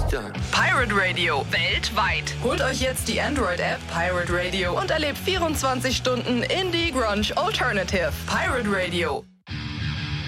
Ja. Pirate Radio, weltweit. Holt euch jetzt die Android-App Pirate Radio und erlebt 24 Stunden Indie Grunge Alternative. Pirate Radio.